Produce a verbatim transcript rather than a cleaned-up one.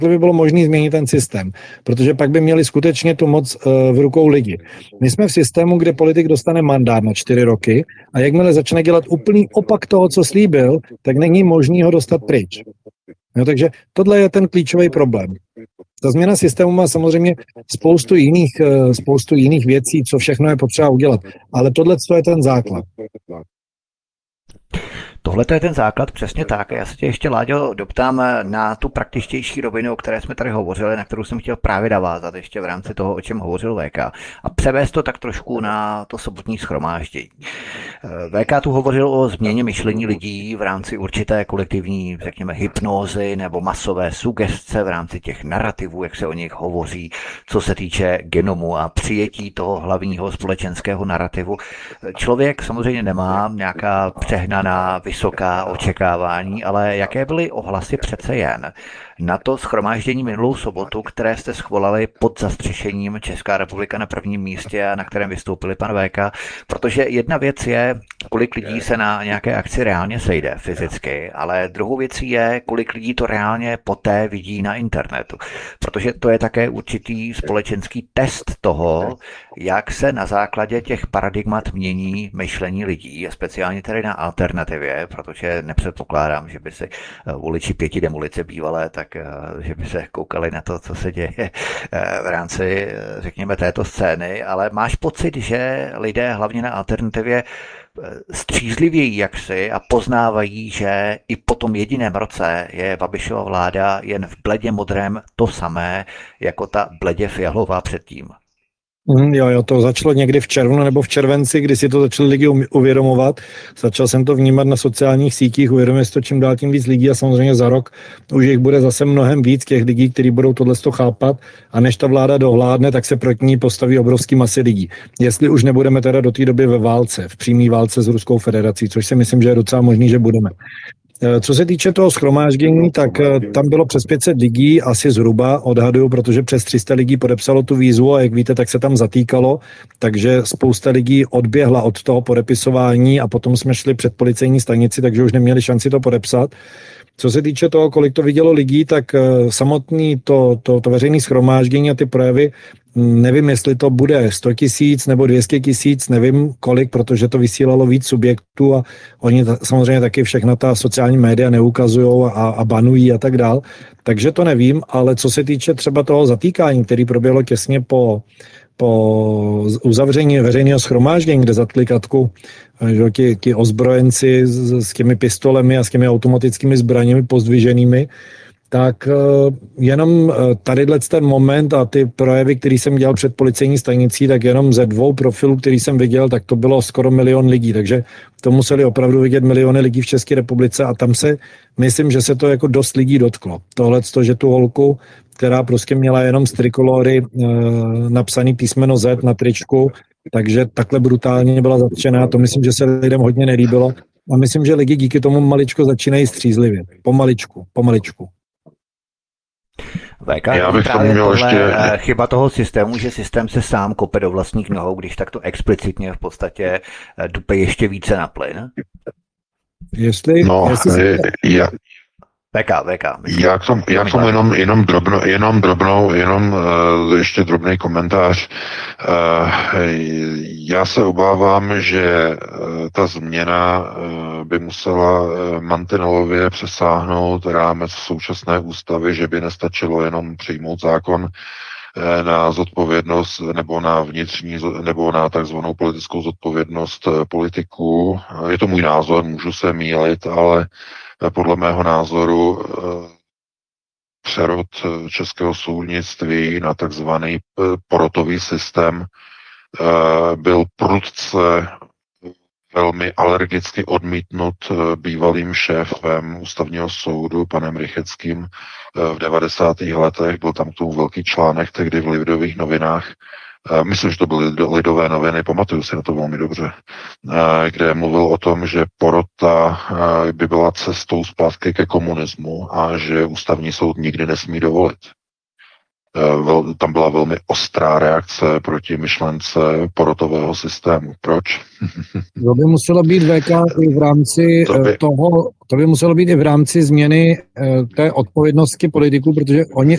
by bylo možné změnit ten systém, protože pak by měli skutečně tu moc uh, v rukou lidi. My jsme v systému, kde politik dostane mandát na čtyři roky a jakmile začne dělat úplný opak toho, co slíbil, tak není možný ho dostat pryč. No, takže tohle je ten klíčový problém. Ta změna systému má samozřejmě spoustu jiných, uh, spoustu jiných věcí, co všechno je potřeba udělat, ale tohle je ten základ. Tohle je ten základ, přesně tak. Já se tě ještě, Láďo, doptám na tu praktičtější rovinu, o které jsme tady hovořili, na kterou jsem chtěl právě navázat ještě v rámci toho, o čem hovořil V K. A převést to tak trošku na to sobotní shromáždění. V K tu hovořil o změně myšlení lidí v rámci určité kolektivní, řekněme, hypnózy nebo masové sugestce v rámci těch narrativů, jak se o nich hovoří, co se týče genomu a přijetí toho hlavního společenského narrativu. Člověk samozřejmě nemá nějaká přehnaná vysoká očekávání, ale jaké byly ohlasy přece jen na to shromáždění minulou sobotu, které jste schvolali pod zastřešením Česká republika na prvním místě a na kterém vystoupili pan V K, protože jedna věc je, kolik lidí se na nějaké akci reálně sejde fyzicky, ale druhou věcí je, kolik lidí to reálně poté vidí na internetu, protože to je také určitý společenský test toho, jak se na základě těch paradigmat mění myšlení lidí, a speciálně tedy na alternativě, protože nepředpokládám, že by si voliči pěti demolice bývalé, tak že by se koukali na to, co se děje v rámci, řekněme, této scény, ale máš pocit, že lidé hlavně na alternativě střízlivějí jaksi a poznávají, že i po tom jediném roce je Babišova vláda jen v bledě modrém to samé, jako ta bledě fialová předtím. Mm, jo, jo, to začalo někdy v červnu nebo v červenci, kdy si to začali lidi uvědomovat. Začal jsem to vnímat na sociálních sítích, uvědomuje si to čím dál tím víc lidí a samozřejmě za rok už jich bude zase mnohem víc těch lidí, kteří budou tohle chápat a než ta vláda dohládne, tak se proti ní postaví obrovský masy lidí. Jestli už nebudeme teda do té doby ve válce, v přímé válce s Ruskou federací, což si myslím, že je docela možný, že budeme. Co se týče toho shromáždění, tak tam bylo přes pět set lidí, asi zhruba odhaduju, protože přes tři sta lidí podepsalo tu výzvu a jak víte, tak se tam zatýkalo, takže spousta lidí odběhla od toho podepisování a potom jsme šli před policejní stanici, takže už neměli šanci to podepsat. Co se týče toho, kolik to vidělo lidí, tak samotný to, to, to veřejné shromáždění a ty projevy, nevím, jestli to bude sto tisíc nebo dvě stě tisíc, nevím kolik, protože to vysílalo víc subjektů a oni ta, samozřejmě taky všechna ta sociální média neukazujou a, a banují a tak dál. Takže to nevím, ale co se týče třeba toho zatýkání, který proběhlo těsně po, po uzavření veřejného shromáždění, kde zatkli Katku že, ti, ti ozbrojenci s, s těmi pistolemi a s těmi automatickými zbraněmi pozdviženými, tak jenom tadyhle ten moment a ty projevy, který jsem dělal před policejní stanicí, tak jenom ze dvou profilů, který jsem viděl, tak to bylo skoro milion lidí, takže to museli opravdu vidět miliony lidí v České republice a tam se, myslím, že se to jako dost lidí dotklo. Tohleto, že tu holku, která prostě měla jenom z trikolory e, napsaný písmeno Z na tričku, takže takhle brutálně byla zatčená, to myslím, že se lidem hodně nelíbilo a myslím, že lidi díky tomu maličko začínají střízlivě. Pomaličku, pomaličku. V K, já bych právě tohle ještě... chyba toho systému, že systém se sám kope do vlastních nohou, když takto explicitně v podstatě dupe ještě více na plyn. Jestli... No, jestli... já... V K, V K. Já k tomu, já k tomu jenom, jenom, drobno, jenom drobnou, jenom uh, ještě drobný komentář. Uh, já se obávám, že uh, ta změna uh, by musela uh, mantinelově přesáhnout rámec současné ústavy, že by nestačilo jenom přijmout zákon uh, na zodpovědnost nebo na vnitřní nebo na takzvanou politickou zodpovědnost uh, politiků. Je to můj názor, můžu se mýlit, ale podle mého názoru přerod českého soudnictví na takzvaný porotový systém byl prudce velmi alergicky odmítnut bývalým šéfem ústavního soudu, panem Rycheckým, v devadesátých letech. Byl tam k tomu velký článek tehdy v Lidových novinách. Myslím, že to byly Lidové noviny, pamatuju si na to velmi dobře, kde mluvil o tom, že porota by byla cestou zpátky ke komunismu a že ústavní soud nikdy nesmí dovolit. Tam byla velmi ostrá reakce proti myšlence porotového systému. Proč? To by muselo být V K i v rámci to by... toho, to by muselo být i v rámci změny té odpovědnosti politiků, protože oni